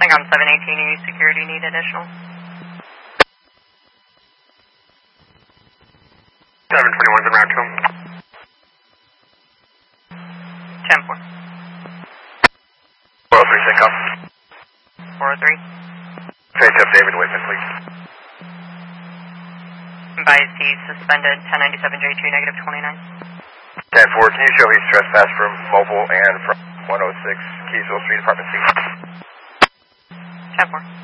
Hang on, 718, any security need additional? 721's en route to him. 10-4. 403, sync up. 403. Face up David Whitman, please. Advise he's suspended, 1097J2, negative 29. 10-4, can you show he's trespassed from mobile and from 106 Keysville Street, apartment C? 10-4.